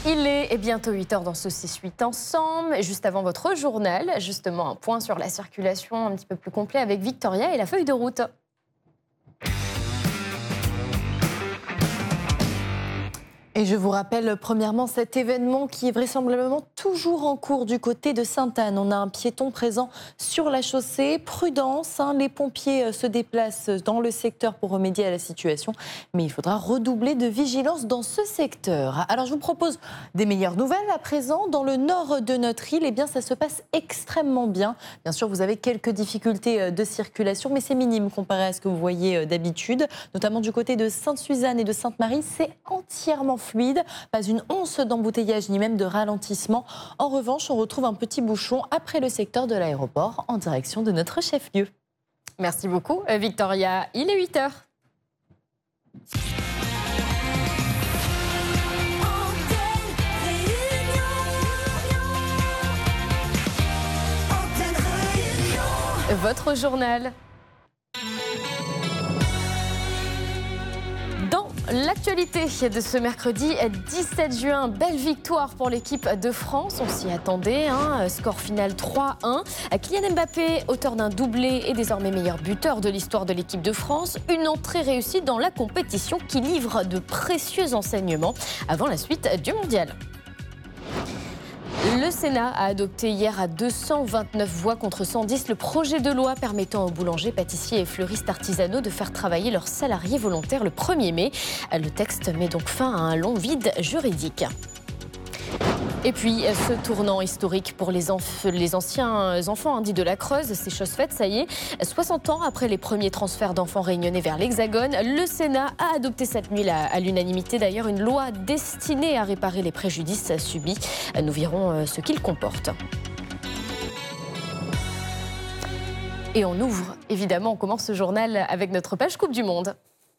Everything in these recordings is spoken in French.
Il est bientôt 8 h dans ce 6-8 ensemble. Juste avant votre journal, justement un point sur la circulation un petit peu plus complet avec Victoria et la feuille de route. Et je vous rappelle premièrement cet événement qui est vraisemblablement toujours en cours du côté de Sainte-Anne. On a un piéton présent sur la chaussée. Prudence, les pompiers se déplacent dans le secteur pour remédier à la situation. Mais il faudra redoubler de vigilance dans ce secteur. Alors je vous propose des meilleures nouvelles à présent. Dans le nord de notre île, ça se passe extrêmement bien. Bien sûr, vous avez quelques difficultés de circulation, mais c'est minime comparé à ce que vous voyez d'habitude. Notamment du côté de Sainte-Suzanne et de Sainte-Marie, c'est entièrement fluide, pas une once d'embouteillage ni même de ralentissement. En revanche, on retrouve un petit bouchon après le secteur de l'aéroport en direction de notre chef-lieu. Merci beaucoup Victoria, il est 8 h. Votre journal. L'actualité de ce mercredi 17 juin, belle victoire pour l'équipe de France, on s'y attendait, score final 3-1. Kylian Mbappé, auteur d'un doublé et désormais meilleur buteur de l'histoire de l'équipe de France, une entrée réussie dans la compétition qui livre de précieux enseignements avant la suite du mondial. Le Sénat a adopté hier à 229 voix contre 110 le projet de loi permettant aux boulangers, pâtissiers et fleuristes artisanaux de faire travailler leurs salariés volontaires le 1er mai. Le texte met donc fin à un long vide juridique. Et puis, ce tournant historique pour les anciens enfants dits de la Creuse, c'est chose faite, ça y est. 60 ans après les premiers transferts d'enfants réunionnais vers l'Hexagone, le Sénat a adopté cette nuit, à l'unanimité d'ailleurs, une loi destinée à réparer les préjudices subis. Nous verrons ce qu'il comporte. Et on ouvre, évidemment, on commence ce journal avec notre page Coupe du Monde.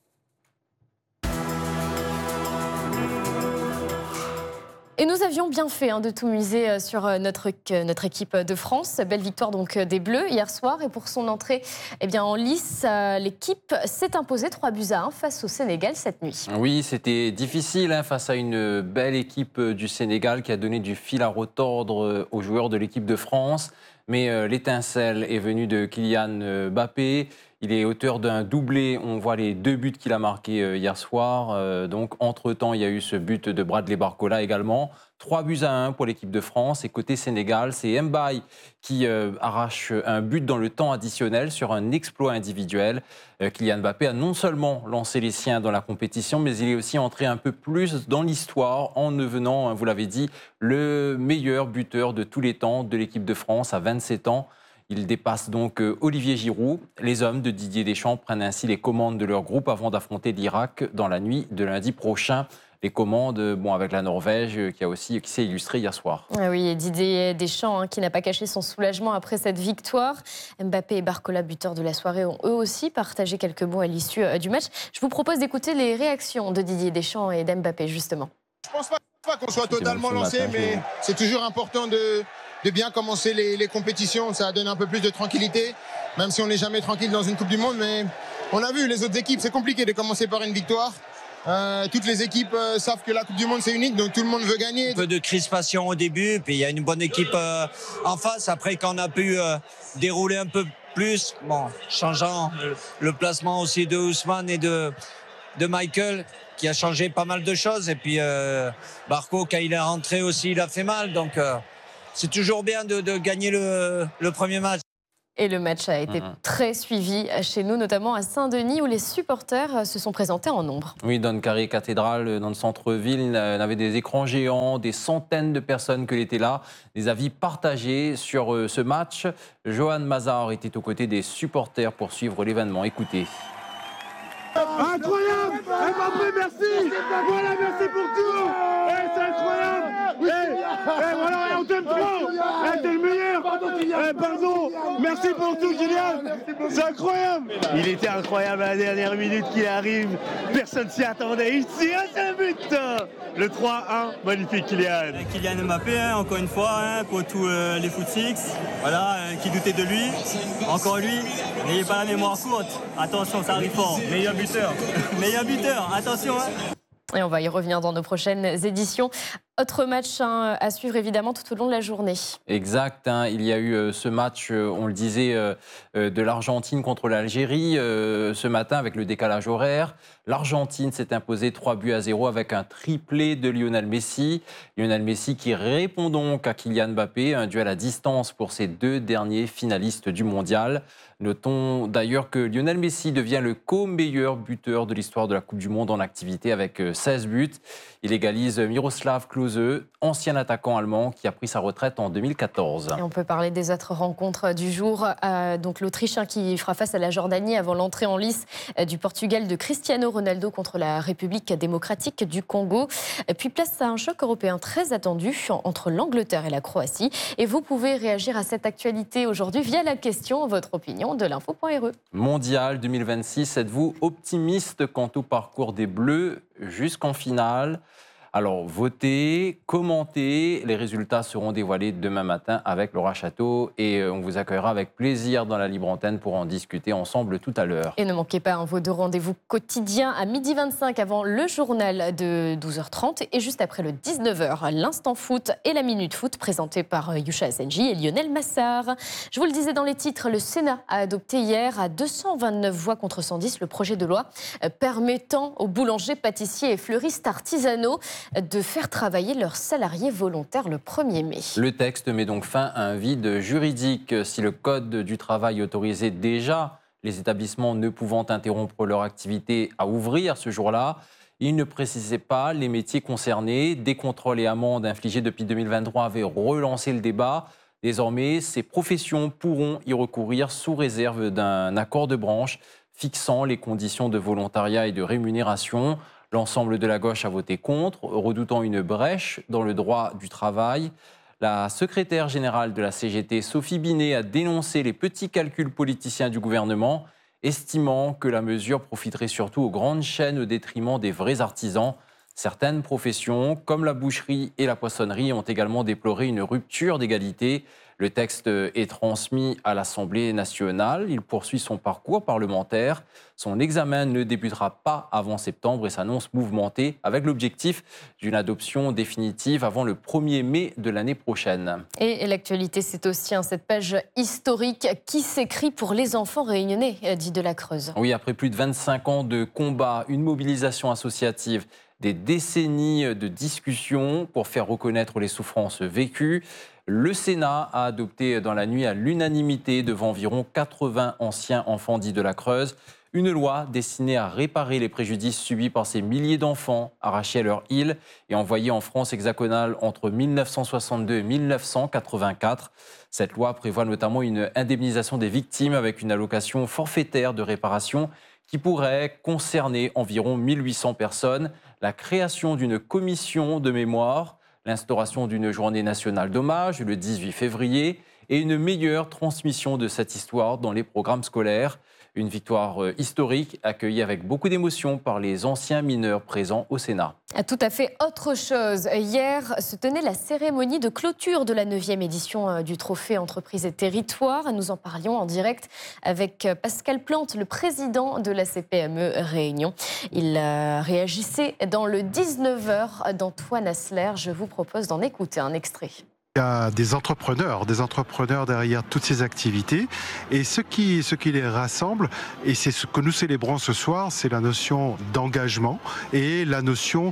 Et nous avions bien fait de tout miser sur notre équipe de France. Belle victoire donc des Bleus hier soir. Et pour son entrée en lice, l'équipe s'est imposée 3-1 face au Sénégal cette nuit. Oui, c'était difficile face à une belle équipe du Sénégal qui a donné du fil à retordre aux joueurs de l'équipe de France. Mais l'étincelle est venue de Kylian Mbappé. Il est auteur d'un doublé. On voit les 2 buts qu'il a marqués hier soir. Donc, entre-temps, il y a eu ce but de Bradley Barcola également. 3-1 pour l'équipe de France. Et côté Sénégal, c'est Mbaye qui arrache un but dans le temps additionnel sur un exploit individuel. Kylian Mbappé a non seulement lancé les siens dans la compétition, mais il est aussi entré un peu plus dans l'histoire en devenant, vous l'avez dit, le meilleur buteur de tous les temps de l'équipe de France à 27 ans. Il dépasse donc Olivier Giroud. Les hommes de Didier Deschamps prennent ainsi les commandes de leur groupe avant d'affronter l'Irak dans la nuit de lundi prochain. Les commandes avec la Norvège qui s'est illustrée hier soir. Oui, et Didier Deschamps qui n'a pas caché son soulagement après cette victoire. Mbappé et Barcola, buteurs de la soirée, ont eux aussi partagé quelques mots à l'issue du match. Je vous propose d'écouter les réactions de Didier Deschamps et d'Mbappé justement. Je ne pense pas qu'on soit totalement lancé, mais c'est toujours important de bien commencer les compétitions. Ça donne un peu plus de tranquillité, même si on n'est jamais tranquille dans une Coupe du Monde. Mais on a vu les autres équipes, c'est compliqué de commencer par une victoire. Toutes les équipes savent que la Coupe du Monde c'est unique, donc tout le monde veut gagner. Un peu de crispation au début, puis il y a une bonne équipe en face. Après, quand on a pu dérouler un peu plus, changeant le placement aussi de Ousmane et de Michael, qui a changé pas mal de choses. Et puis Barco, quand il est rentré aussi, il a fait mal. Donc c'est toujours bien de gagner le premier match. Et le match a été très suivi chez nous, notamment à Saint-Denis, où les supporters se sont présentés en nombre. Oui, dans le carré cathédrale, dans le centre-ville, on avait des écrans géants, des centaines de personnes qui étaient là, des avis partagés sur ce match. Johan Mazar était aux côtés des supporters pour suivre l'événement. Écoutez. Incroyable! Mbappé, merci! Voilà, merci pour tout! C'est incroyable! Voilà, on t'aime trop! T'es le meilleur! Pardon! Merci pour tout, Kylian! C'est incroyable! Il était incroyable à la dernière minute qu'il arrive. Personne s'y attendait. Ici, c'est un but! Le 3-1, magnifique Kylian! Kylian Mbappé, encore une fois, pour tous les foot six. Voilà, qui doutait de lui. Encore lui. N'ayez pas la mémoire courte. Attention, ça arrive fort. Meilleur buteur, attention. Et on va y revenir dans nos prochaines éditions. Autre match à suivre évidemment tout au long de la journée. Exact, il y a eu ce match, on le disait, de l'Argentine contre l'Algérie ce matin avec le décalage horaire. L'Argentine s'est imposée 3-0 avec un triplé de Lionel Messi. Lionel Messi qui répond donc à Kylian Mbappé, un duel à distance pour ces 2 derniers finalistes du mondial. Notons d'ailleurs que Lionel Messi devient le co-meilleur buteur de l'histoire de la Coupe du Monde en activité avec 16 buts. Il égalise Miroslav Klose, ancien attaquant allemand qui a pris sa retraite en 2014. Et on peut parler des autres rencontres du jour. Donc l'Autriche qui fera face à la Jordanie avant l'entrée en lice du Portugal de Cristiano Ronaldo contre la République démocratique du Congo. Puis place à un choc européen très attendu entre l'Angleterre et la Croatie. Et vous pouvez réagir à cette actualité aujourd'hui via la question, votre opinion de l'info.re. Mondial 2026, êtes-vous optimiste quant au parcours des Bleus jusqu'en finale ? Alors, votez, commentez. Les résultats seront dévoilés demain matin avec Laura Château et on vous accueillera avec plaisir dans la libre antenne pour en discuter ensemble tout à l'heure. Et ne manquez pas vos 2 rendez-vous quotidiens à 12h25 avant le journal de 12h30 et juste après le 19h, l'instant foot et la minute foot présentés par Yusha Asenji et Lionel Massard. Je vous le disais dans les titres, le Sénat a adopté hier à 229 voix contre 110 le projet de loi permettant aux boulangers, pâtissiers et fleuristes artisanaux de faire travailler leurs salariés volontaires le 1er mai. Le texte met donc fin à un vide juridique. Si le Code du travail autorisait déjà les établissements ne pouvant interrompre leur activité à ouvrir ce jour-là, il ne précisait pas les métiers concernés. Des contrôles et amendes infligés depuis 2023 avaient relancé le débat. Désormais, ces professions pourront y recourir sous réserve d'un accord de branche fixant les conditions de volontariat et de rémunération. L'ensemble de la gauche a voté contre, redoutant une brèche dans le droit du travail. La secrétaire générale de la CGT, Sophie Binet, a dénoncé les petits calculs politiciens du gouvernement, estimant que la mesure profiterait surtout aux grandes chaînes au détriment des vrais artisans. Certaines professions, comme la boucherie et la poissonnerie, ont également déploré une rupture d'égalité. Le texte est transmis à l'Assemblée nationale. Il poursuit son parcours parlementaire. Son examen ne débutera pas avant septembre et s'annonce mouvementé avec l'objectif d'une adoption définitive avant le 1er mai de l'année prochaine. Et l'actualité, c'est aussi cette page historique qui s'écrit pour les enfants réunionnais, dit Delacreuse. Oui, après plus de 25 ans de combat, une mobilisation associative, des décennies de discussions pour faire reconnaître les souffrances vécues. Le Sénat a adopté dans la nuit à l'unanimité devant environ 80 anciens enfants dits de la Creuse une loi destinée à réparer les préjudices subis par ces milliers d'enfants arrachés à leur île et envoyés en France hexagonale entre 1962 et 1984. Cette loi prévoit notamment une indemnisation des victimes avec une allocation forfaitaire de réparation qui pourrait concerner environ 1800 personnes, la création d'une commission de mémoire, l'instauration d'une journée nationale d'hommage le 18 février et une meilleure transmission de cette histoire dans les programmes scolaires. Une victoire historique accueillie avec beaucoup d'émotion par les anciens mineurs présents au Sénat. Tout à fait autre chose. Hier se tenait la cérémonie de clôture de la 9e édition du Trophée Entreprises et Territoires. Nous en parlions en direct avec Pascal Plante, le président de la CPME Réunion. Il réagissait dans le 19h d'Antoine Asler. Je vous propose d'en écouter un extrait. Il y a des entrepreneurs derrière toutes ces activités. Et ce qui les rassemble, et c'est ce que nous célébrons ce soir, c'est la notion d'engagement et la notion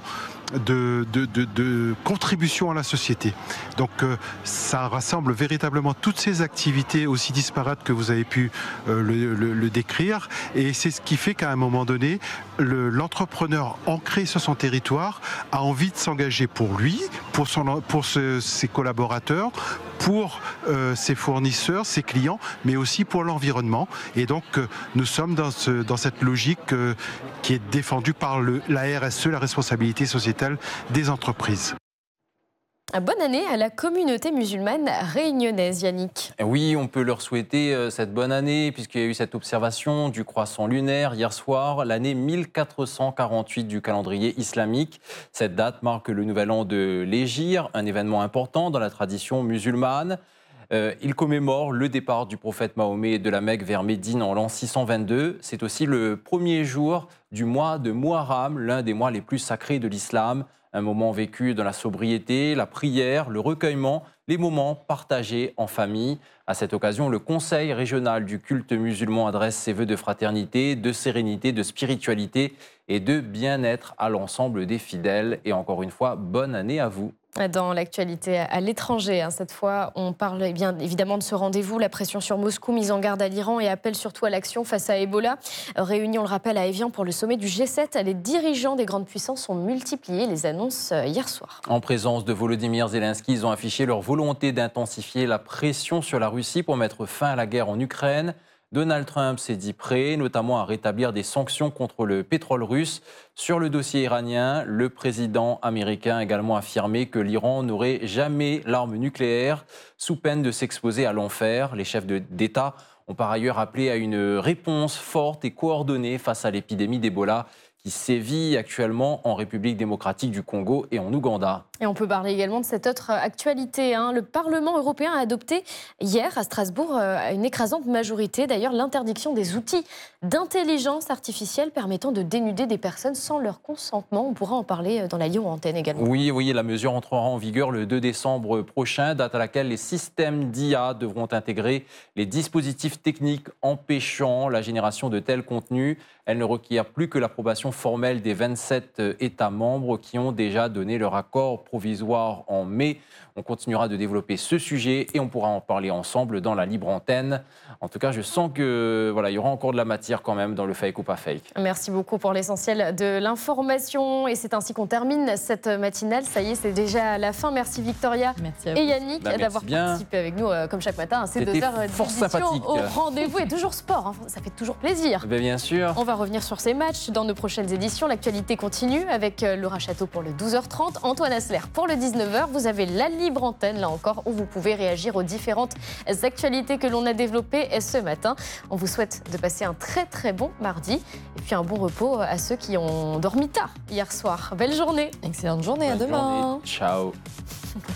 de contribution à la société. Donc ça rassemble véritablement toutes ces activités aussi disparates que vous avez pu le décrire. Et c'est ce qui fait qu'à un moment donné, l'entrepreneur ancré sur son territoire a envie de s'engager pour lui, pour ses collaborateurs, pour ses fournisseurs, ses clients, mais aussi pour l'environnement. Et donc, nous sommes dans cette logique qui est défendue par la RSE, la responsabilité sociétale des entreprises. Bonne année à la communauté musulmane réunionnaise, Yannick. Oui, on peut leur souhaiter cette bonne année, puisqu'il y a eu cette observation du croissant lunaire hier soir, l'année 1448 du calendrier islamique. Cette date marque le nouvel an de l'Hégire, un événement important dans la tradition musulmane. Il commémore le départ du prophète Mahomet de la Mecque vers Médine en l'an 622. C'est aussi le premier jour du mois de Muharram, l'un des mois les plus sacrés de l'islam. Un moment vécu dans la sobriété, la prière, le recueillement, les moments partagés en famille. À cette occasion, le Conseil régional du culte musulman adresse ses vœux de fraternité, de sérénité, de spiritualité et de bien-être à l'ensemble des fidèles. Et encore une fois, bonne année à vous. Dans l'actualité à l'étranger, cette fois, on parle bien évidemment de ce rendez-vous, la pression sur Moscou, mise en garde à l'Iran et appel surtout à l'action face à Ebola. Réunion, on le rappelle, à Évian pour le sommet du G7. Les dirigeants des grandes puissances ont multiplié les annonces hier soir. En présence de Volodymyr Zelensky, ils ont affiché leur volonté d'intensifier la pression sur la Russie pour mettre fin à la guerre en Ukraine. Donald Trump s'est dit prêt, notamment à rétablir des sanctions contre le pétrole russe. Sur le dossier iranien, le président américain a également affirmé que l'Iran n'aurait jamais l'arme nucléaire, sous peine de s'exposer à l'enfer. Les chefs d'État ont par ailleurs appelé à une réponse forte et coordonnée face à l'épidémie d'Ebola qui sévit actuellement en République démocratique du Congo et en Ouganda. Et on peut parler également de cette autre actualité. Le Parlement européen a adopté hier à Strasbourg à une écrasante majorité, d'ailleurs, l'interdiction des outils d'intelligence artificielle permettant de dénuder des personnes sans leur consentement. On pourra en parler dans la Lyon Antenne également. Oui, la mesure entrera en vigueur le 2 décembre prochain, date à laquelle les systèmes d'IA devront intégrer les dispositifs techniques empêchant la génération de tels contenus. Elle ne requiert plus que l'approbation formelle des 27 États membres qui ont déjà donné leur accord provisoire en mai. On continuera de développer ce sujet et on pourra en parler ensemble dans la libre antenne. En tout cas, je sens que il y aura encore de la matière quand même dans le fake ou pas fake. Merci beaucoup pour l'essentiel de l'information. Et c'est ainsi qu'on termine cette matinale. Ça y est, c'est déjà la fin. Merci Victoria et Yannick d'avoir participé avec nous comme chaque matin. C'est 2 heures d'édition au rendez-vous et toujours sport. Ça fait toujours plaisir. Bien sûr. On va revenir sur ces matchs dans nos prochaines éditions. L'actualité continue avec Laura Château pour le 12h30, Antoine Asseler pour le 19h. Vous avez la libre antenne, là encore, où vous pouvez réagir aux différentes actualités que l'on a développées ce matin. On vous souhaite de passer un très très bon mardi et puis un bon repos à ceux qui ont dormi tard hier soir. Belle journée. Excellente journée, à demain. Ciao.